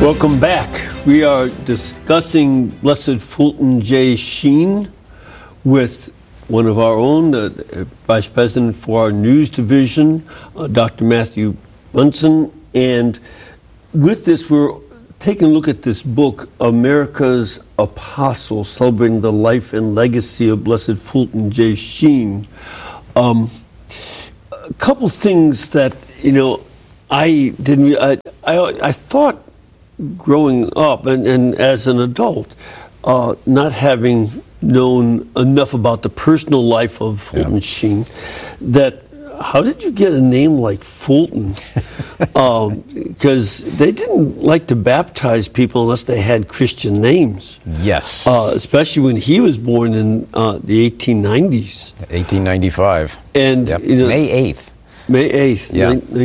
Welcome back. We are discussing Blessed Fulton J. Sheen with one of our own, the Vice President for our News Division, Dr. Matthew Bunson. And with this, we're taking a look at this book, America's Apostle, celebrating the life and legacy of Blessed Fulton J. Sheen. A couple things that, I thought growing up and as an adult, not having known enough about the personal life of Fulton Sheen, that how did you get a name like Fulton? Because they didn't like to baptize people unless they had Christian names. Yes. Especially when he was born in the 1890s. 1895. And May 8th. May 8th,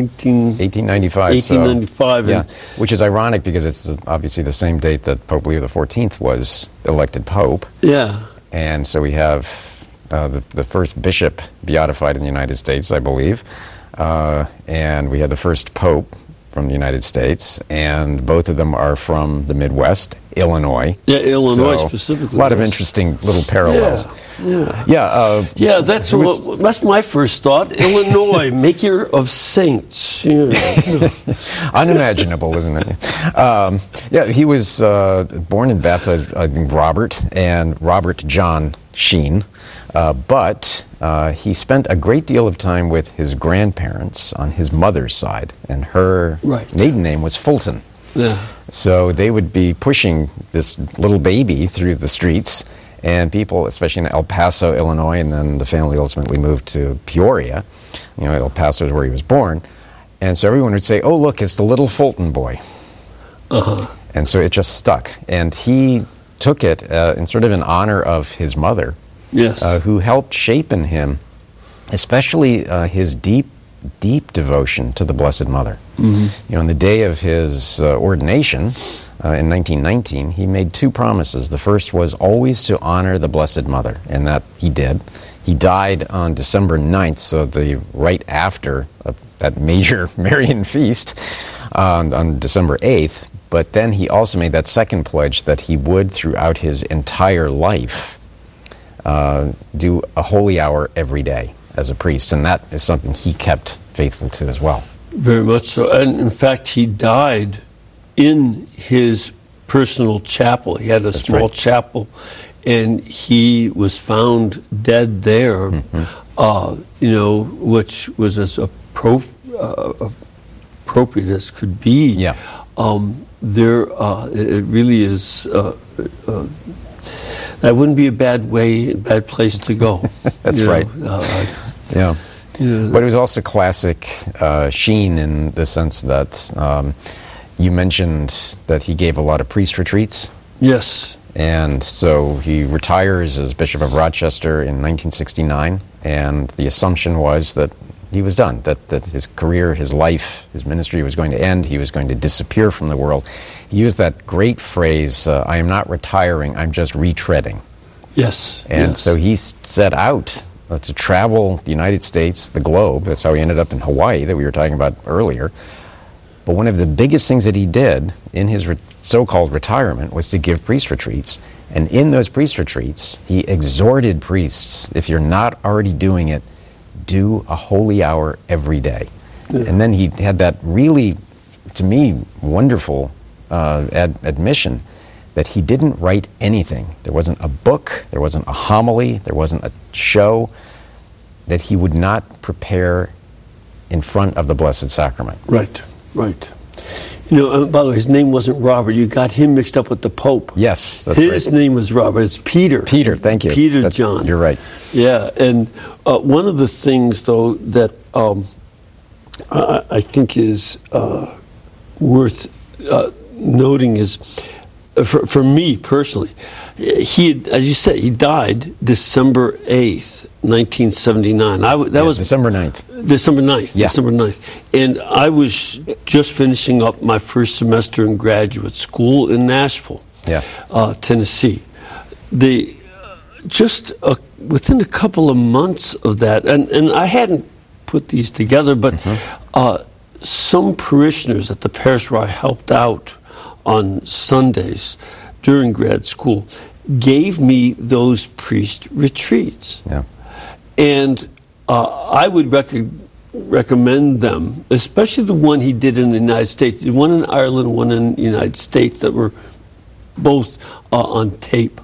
1895. 1895. So, which is ironic because it's obviously the same date that Pope Leo XIV was elected Pope. Yeah. And so we have the first bishop beatified in the United States, I believe. And we had the first Pope from the United States, and both of them are from the Midwest, Illinois. Yeah, Illinois specifically. A lot of interesting little parallels. That's my first thought. Illinois, maker of saints. Unimaginable, isn't it? He was born and baptized, I think, Robert John Sheen. But he spent a great deal of time with his grandparents on his mother's side, and her maiden name was Fulton. Yeah. So they would be pushing this little baby through the streets, and people, especially in El Paso, Illinois, and then the family ultimately moved to Peoria. El Paso is where he was born. And so everyone would say, "Oh, look, it's the little Fulton boy." Uh-huh. And so it just stuck. And he took it in sort of in honor of his mother. Yes. Who helped shape in him, especially his deep devotion to the Blessed Mother. Mm-hmm. On the day of his ordination in 1919, he made two promises. The first was always to honor the Blessed Mother, and that he did. He died on December 9th, so right after that major Marian feast on December 8th. But then he also made that second pledge that he would, throughout his entire life, do a holy hour every day as a priest, and that is something he kept faithful to as well. Very much so. And in fact, he died in his personal chapel. He had a small chapel, and he was found dead there, which was as appropriate as could be. Yeah. It really is... that wouldn't be a bad place to go. That's right. But it was also classic Sheen in the sense that you mentioned that he gave a lot of priest retreats. Yes. And so he retires as Bishop of Rochester in 1969, and the assumption was that he was done, that his career, his life, his ministry was going to end. He was going to disappear from the world. He used that great phrase, "I am not retiring, I'm just retreading." Yes. And so he set out to travel the United States, the globe. That's how he ended up in Hawaii that we were talking about earlier. But one of the biggest things that he did in his so-called retirement was to give priest retreats. And in those priest retreats, he exhorted priests, if you're not already doing it, do a holy hour every day. Yeah. And then he had that really, to me, wonderful admission that he didn't write anything. There wasn't a book, there wasn't a homily, there wasn't a show that he would not prepare in front of the Blessed Sacrament. Right. By the way, his name wasn't Robert. You got him mixed up with the Pope. Yes, that's right. His name was Robert. It's Peter. Peter, thank you. Peter John. You're right. Yeah, and one of the things, though, that I think is worth noting is, for me personally, as you said, he died December 8th, 1979. That was December 9th. December 9th. Yeah. December 9th. And I was just finishing up my first semester in graduate school in Nashville, Tennessee. Within a couple of months of that, and I hadn't put these together, but some parishioners at the parish where I helped out on Sundays during grad school gave me those priest retreats. Yeah. And I would recommend them, especially the one he did in the United States. The one in Ireland, one in the United States, that were both on tape.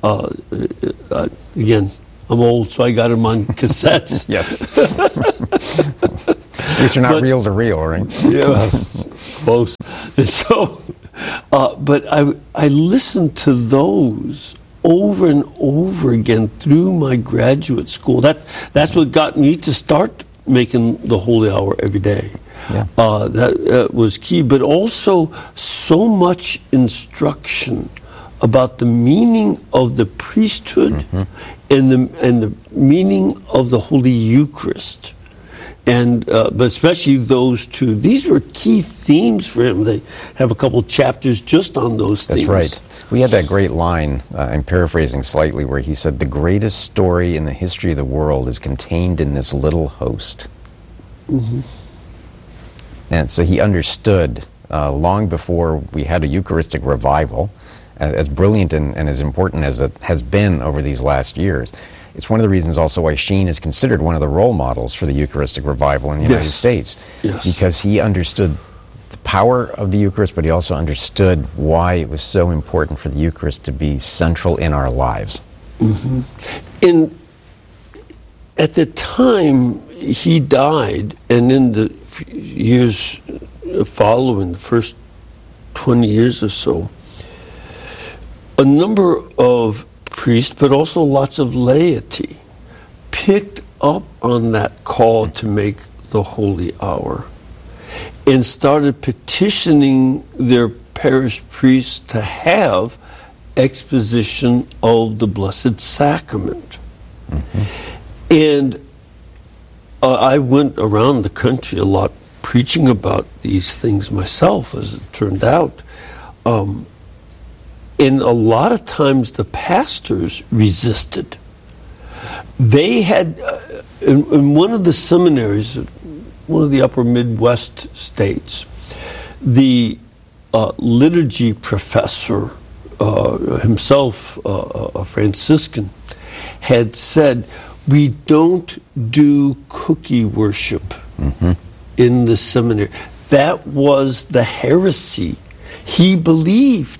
Again, I'm old, so I got them on cassettes. Yes. At least you're not reel to reel, right? Yeah, close. And so, but I listened to those over and over again through my graduate school. That's what got me to start making the Holy Hour every day. Yeah. That was key, but also so much instruction about the meaning of the priesthood and the meaning of the Holy Eucharist. And but especially those two, these were key themes for him. They have a couple chapters just on those themes. That's right. We had that great line, I'm paraphrasing slightly, where he said, "The greatest story in the history of the world is contained in this little host." Mm-hmm. And so he understood long before we had a Eucharistic revival, as brilliant and as important as it has been over these last years. It's one of the reasons also why Sheen is considered one of the role models for the Eucharistic revival in the United States. Yes. Because he understood the power of the Eucharist, but he also understood why it was so important for the Eucharist to be central in our lives. Mm-hmm. And at the time he died, and in the years following, the first 20 years or so, a number of priests, but also lots of laity, picked up on that call to make the Holy Hour and started petitioning their parish priests to have exposition of the Blessed Sacrament. Mm-hmm. And I went around the country a lot preaching about these things myself, as it turned out. And a lot of times the pastors resisted. They had, in one of the seminaries, one of the upper Midwest states, the liturgy professor, himself a Franciscan, had said, "We don't do cookie worship in the seminary." That was the heresy he believed.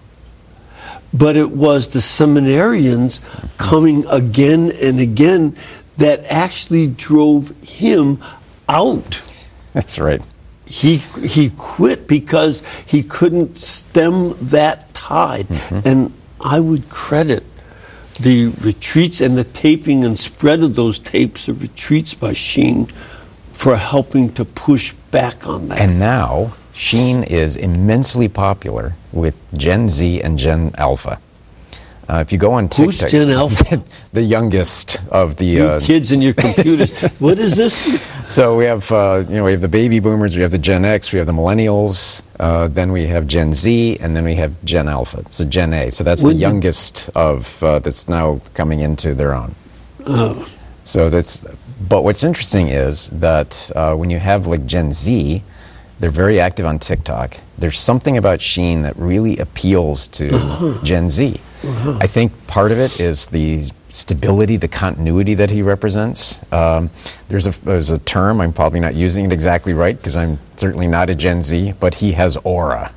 But it was the seminarians coming again and again that actually drove him out. That's right. He quit because he couldn't stem that tide. Mm-hmm. And I would credit the retreats and the taping and spread of those tapes of retreats by Sheen for helping to push back on that. And now Sheen is immensely popular with Gen Z and Gen Alpha. If you go on TikTok, who's Gen Alpha? The youngest of the you kids and your computers. What is this? So we have we have the baby boomers, we have the Gen X, we have the millennials, then we have Gen Z, and then we have Gen Alpha. So Gen A. So that's the youngest of that's now coming into their own. Oh. So that's. But what's interesting is that when you have like Gen Z, they're very active on TikTok. There's something about Sheen that really appeals to Gen Z. I think part of it is the stability, the continuity that he represents. There's a term, I'm probably not using it exactly right because I'm certainly not a Gen Z, but he has aura.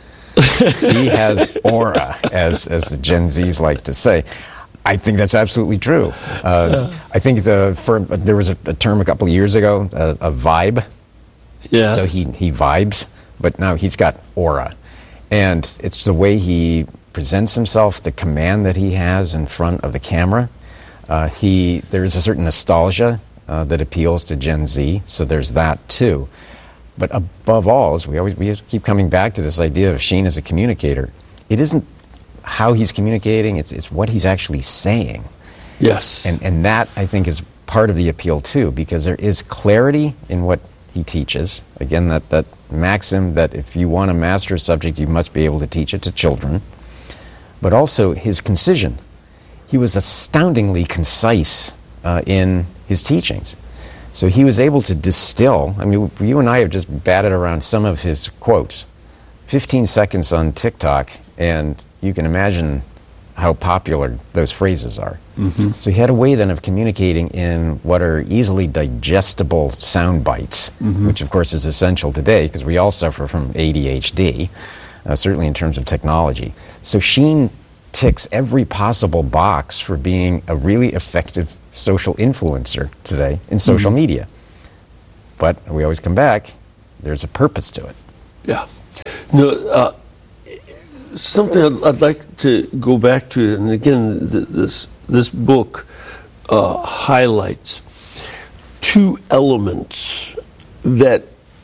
He has aura, as the Gen Zs like to say. I think that's absolutely true. I think there was a term a couple of years ago, a vibe. Yeah. So he vibes, but now he's got aura. And it's the way he presents himself, the command that he has in front of the camera. There's a certain nostalgia that appeals to Gen Z, so there's that too. But above all, as we keep coming back to this idea of Sheen as a communicator, it isn't how he's communicating, it's what he's actually saying. Yes. And that, I think, is part of the appeal too, because there is clarity in what he teaches. Again, that maxim that if you want to master a subject, you must be able to teach it to children. But also his concision. He was astoundingly concise in his teachings. So he was able to distill, I mean, you and I have just batted around some of his quotes, 15 seconds on TikTok, and you can imagine how popular those phrases are. So he had a way then of communicating in what are easily digestible sound bites, which of course is essential today because we all suffer from ADHD, certainly in terms of technology. So Sheen ticks every possible box for being a really effective social influencer today in social media. But we always come back, there's a purpose to it. Yeah. No, something I'd like to go back to, and again, this book highlights two elements that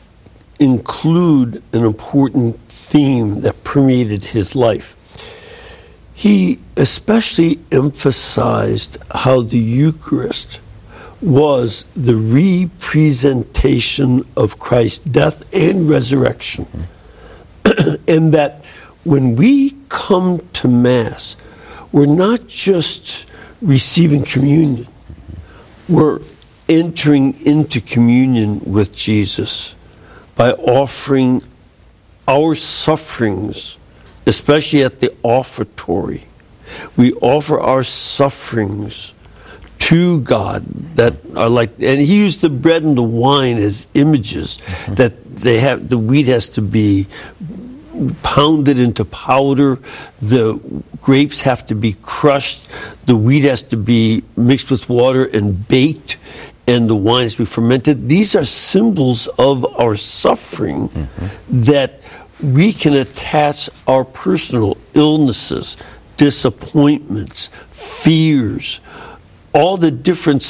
include an important theme that permeated his life. He especially emphasized how the Eucharist was the representation of Christ's death and resurrection, and that when we come to Mass, we're not just receiving communion, we're entering into communion with Jesus by offering our sufferings, especially at the offertory. We offer our sufferings to God that are like, and he used the bread and the wine as images, that they have, the wheat has to be pounded into powder, the grapes have to be crushed, the wheat has to be mixed with water and baked, and the wine has to be fermented. These are symbols of our suffering that we can attach our personal illnesses, disappointments, fears, all the different,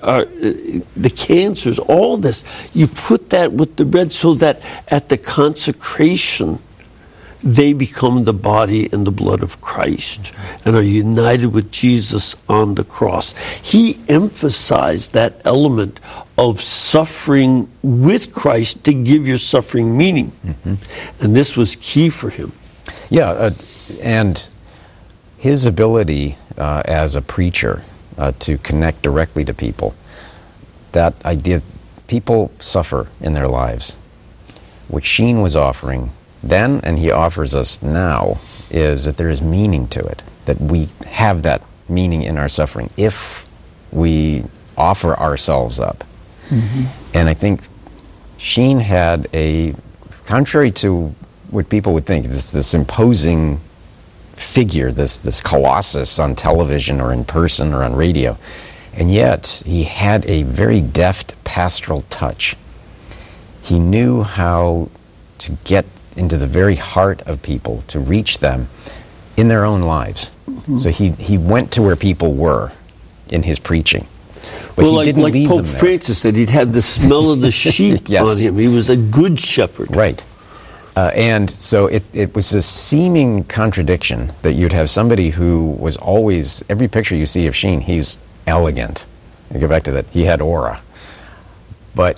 the cancers, all this. You put that with the bread so that at the consecration, they become the body and the blood of Christ and are united with Jesus on the cross. He emphasized that element of suffering with Christ to give your suffering meaning. And this was key for him. Yeah, and his ability as a preacher to connect directly to people, that idea, people suffer in their lives. What Sheen was offering then, and he offers us now, is that there is meaning to it, that we have that meaning in our suffering if we offer ourselves up. And I think Sheen had a, contrary to what people would think, this imposing figure, this colossus on television or in person or on radio, and yet he had a very deft pastoral touch. He knew how to get into the very heart of people, to reach them in their own lives. So he went to where people were in his preaching. But well, he didn't like leave Pope them there. Francis said, he'd had the smell of the sheep Yes. on him. He was a good shepherd. Right. And so it was a seeming contradiction that you'd have somebody who was always, every picture you see of Sheen, he's elegant. I go back to that. He had aura. But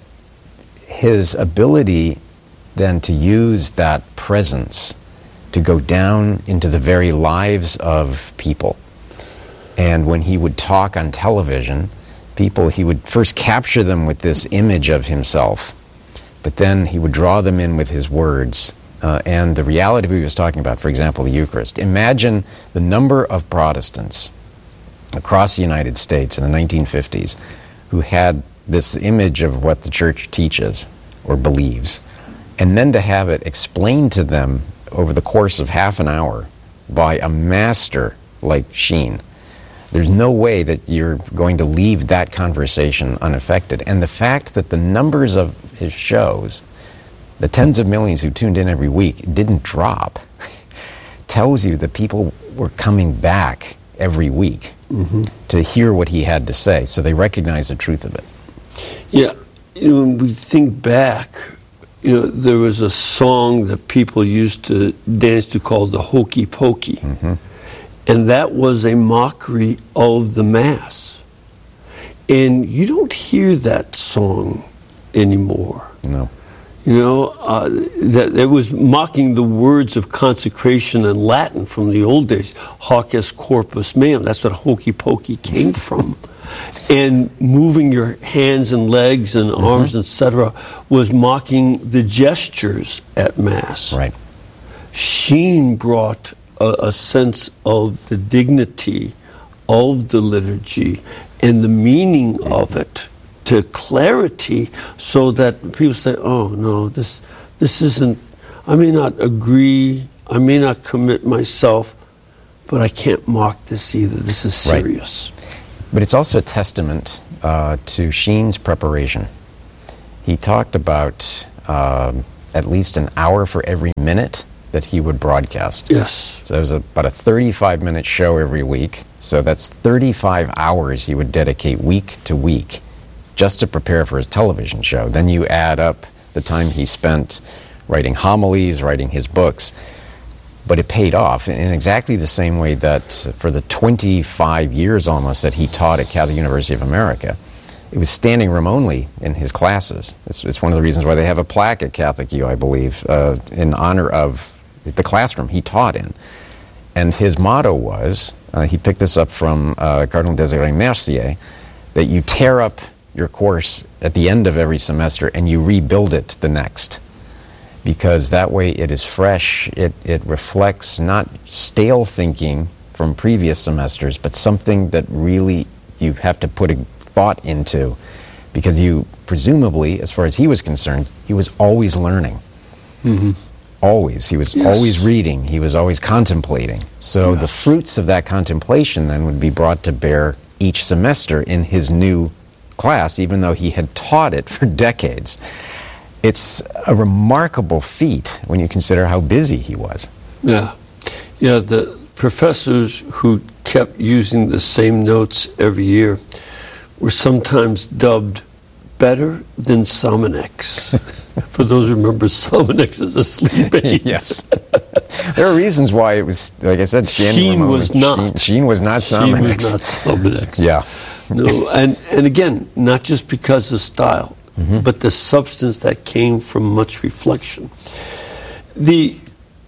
his ability then to use that presence to go down into the very lives of people. And when he would talk on television, people, he would first capture them with this image of himself, but then he would draw them in with his words and the reality he was talking about, for example, the Eucharist. Imagine the number of Protestants across the United States in the 1950s who had this image of what the Church teaches or believes, and then to have it explained to them over the course of half an hour by a master like Sheen. There's no way that you're going to leave that conversation unaffected. And the fact that the numbers of his shows, the tens of millions who tuned in every week, didn't drop, tells you that people were coming back every week to hear what he had to say. So they recognize the truth of it. Yeah, when we think back, there was a song that people used to dance to called the Hokey Pokey. And that was a mockery of the Mass. And you don't hear that song anymore. No. That it was mocking the words of consecration in Latin from the old days. Hoc est corpus meum. That's what hokey pokey came from. And moving your hands and legs and arms, etc., was mocking the gestures at Mass. Right. Sheen brought a sense of the dignity of the liturgy and the meaning of it to clarity, so that people say, oh no, this isn't, I may not agree, I may not commit myself, but I can't mock this either. This is serious. Right. But it's also a testament to Sheen's preparation. He talked about at least an hour for every minute that he would broadcast. Yes. So it was about a 35-minute show every week. So that's 35 hours he would dedicate week to week just to prepare for his television show. Then you add up the time he spent writing homilies, writing his books. But it paid off in exactly the same way that for the 25 years almost that he taught at Catholic University of America, it was standing room only in his classes. It's one of the reasons why they have a plaque at Catholic U, I believe, in honor of the classroom he taught in. And his motto was, he picked this up from Cardinal Désiré Mercier, that you tear up your course at the end of every semester and you rebuild it the next. Because that way it is fresh, it reflects not stale thinking from previous semesters, but something that really you have to put a thought into, because you presumably, as far as he was concerned, he was always learning. Mm-hmm. Always. He was always reading. He was always contemplating. So the fruits of that contemplation then would be brought to bear each semester in his new class, even though he had taught it for decades. It's a remarkable feat when you consider how busy he was. Yeah. The professors who kept using the same notes every year were sometimes dubbed better than Sominex. For those who remember, Sominex as a sleep aid. Yes. There are reasons why it was, like I said, Sheen was not. Sheen was not Sominex. Sheen was not Sominex. Yeah. No, and again, not just because of style, but the substance that came from much reflection. The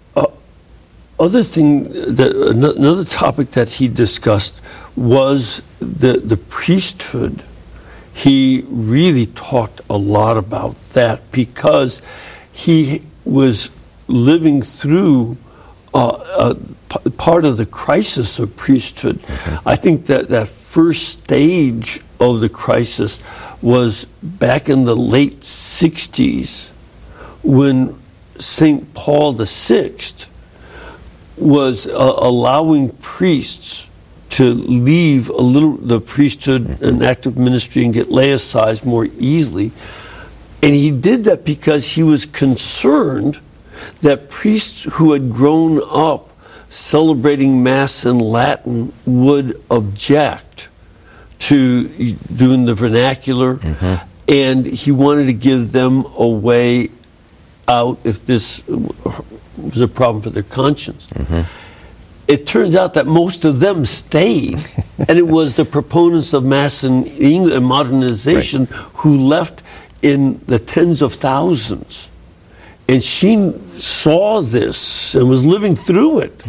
other thing, another topic that he discussed was the priesthood. He really talked a lot about that because he was living through part of the crisis of priesthood. I think that first stage of the crisis was back in the late 60s when St. Paul VI was allowing priests to leave the priesthood and active ministry and get laicized more easily. And he did that because he was concerned that priests who had grown up celebrating Mass in Latin would object to doing the vernacular, and he wanted to give them a way out if this was a problem for their conscience. It turns out that most of them stayed, and it was the proponents of Mass in England and modernization who left in the tens of thousands. And Sheen saw this and was living through it.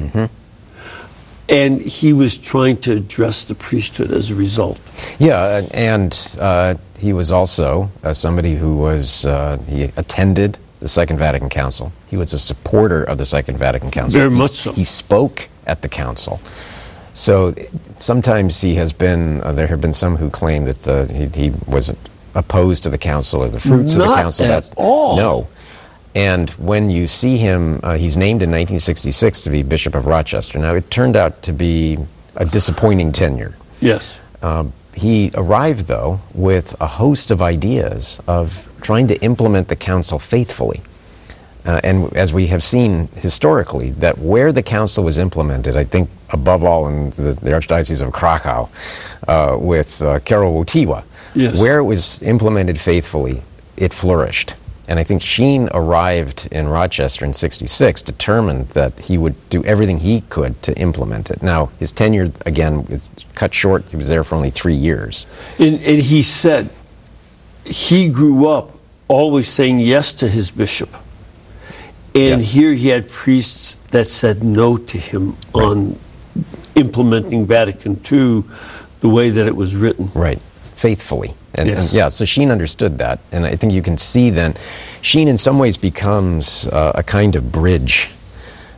And he was trying to address the priesthood as a result. Yeah, and he was also somebody who was, he attended the Second Vatican Council. He was a supporter of the Second Vatican Council. Very much so. He spoke at the council. So sometimes he has been, there have been some who claim that he was opposed to the council or the fruits of the council. Not at all. No. And when you see him, he's named in 1966 to be Bishop of Rochester. Now, it turned out to be a disappointing tenure. Yes. He arrived, though, with a host of ideas of trying to implement the council faithfully. And as we have seen historically, that where the council was implemented, I think above all in the Archdiocese of Krakow with Karol Wojtyła, where it was implemented faithfully, it flourished. And I think Sheen arrived in Rochester in '66, determined that he would do everything he could to implement it. Now, his tenure, again, was cut short. He was there for only 3 years. And he said he grew up always saying yes to his bishop. And here he had priests that said no to him on implementing Vatican II the way that it was written. Right. Faithfully. And so Sheen understood that. And I think you can see then, Sheen in some ways becomes a kind of bridge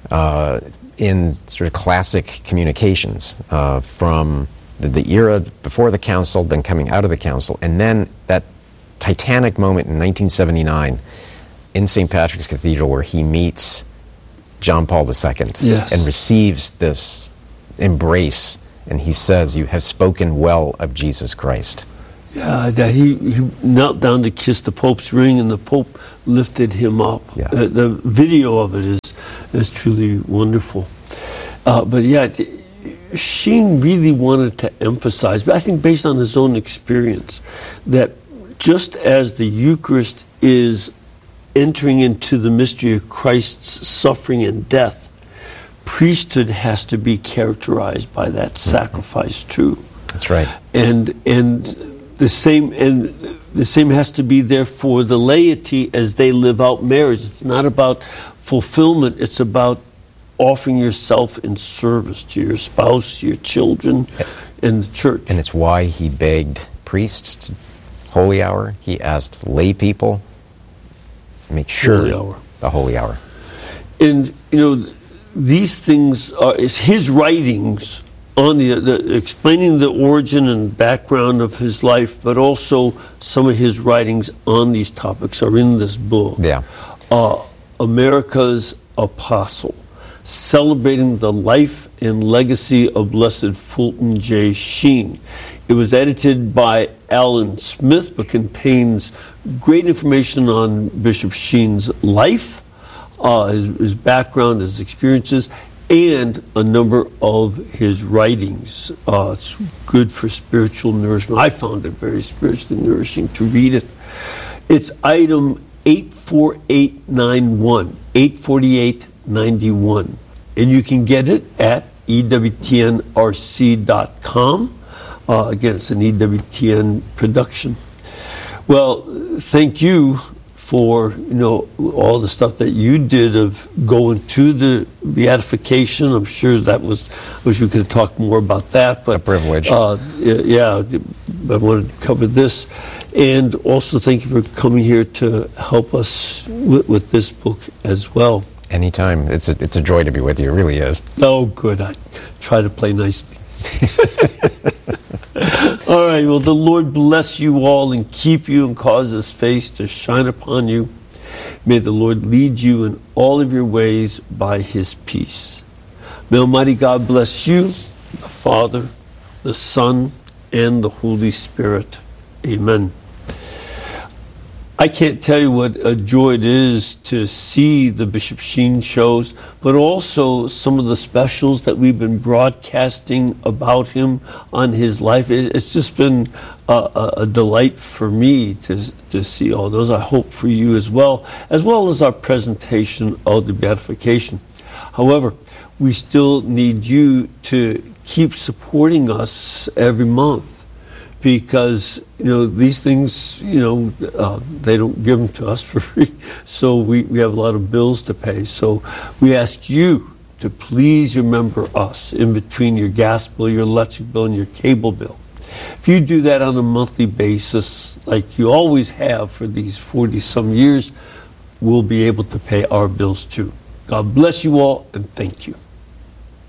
in sort of classic communications from the era before the council, then coming out of the council, and then that titanic moment in 1979 in St. Patrick's Cathedral where he meets John Paul II and receives this embrace, and he says, "You have spoken well of Jesus Christ." Yeah, that he knelt down to kiss the Pope's ring, and the Pope lifted him up. Yeah. The video of it is truly wonderful. But yeah, Sheen really wanted to emphasize, but I think based on his own experience, that just as the Eucharist is entering into the mystery of Christ's suffering and death, priesthood has to be characterized by that sacrifice too. That's right. And the same has to be there for the laity as they live out marriage. It's not about fulfillment, it's about offering yourself in service to your spouse, your children, and the church. And it's why he begged priests, holy hour. He asked lay people, make sure the holy hour. And, these things is his writings on the explaining the origin and background of his life, but also some of his writings on these topics are in this book. Yeah. America's Apostle, celebrating the life and legacy of Blessed Fulton J. Sheen. It was edited by Alan Smith, but contains great information on Bishop Sheen's life, his background, his experiences, and a number of his writings. It's good for spiritual nourishment. I found it very spiritually nourishing to read it. It's item 84891, 84891. And you can get it at EWTNRC.com. Again, it's an EWTN production. Well, thank you for all the stuff that you did of going to the beatification. I'm sure that was. I wish we could have talked more about that, but a privilege. Yeah, I wanted to cover this, and also thank you for coming here to help us with this book as well. Anytime. It's a joy to be with you. It really is. Oh, good. I try to play nicely. All right, well, the Lord bless you all and keep you and cause his face to shine upon you. May the Lord lead you in all of your ways by his peace. May Almighty God bless you, the Father, the Son, and the Holy Spirit. Amen. I can't tell you what a joy it is to see the Bishop Sheen shows, but also some of the specials that we've been broadcasting about him on his life. It's just been a delight for me to see all those. I hope for you as well as our presentation of the beatification. However, we still need you to keep supporting us every month, because these things they don't give them to us for free, so we have a lot of bills to pay. So we ask you to please remember us in between your gas bill, your electric bill, and your cable bill. If you do that on a monthly basis, like you always have for these 40-some years, we'll be able to pay our bills too. God bless you all, and thank you.